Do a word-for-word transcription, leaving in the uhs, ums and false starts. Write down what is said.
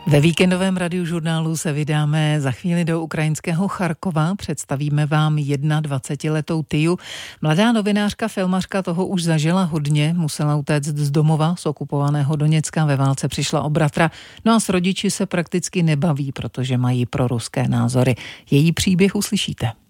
Ve víkendovém radiožurnálu se vydáme za chvíli do ukrajinského Charkova. Představíme vám dvacetiletou Tiju. Mladá novinářka, filmařka toho už zažila hodně. Musela utéct z domova, z okupovaného Doněcka. Ve válce přišla o bratra. No a s rodiči se prakticky nebaví, protože mají proruské názory. Její příběh uslyšíte.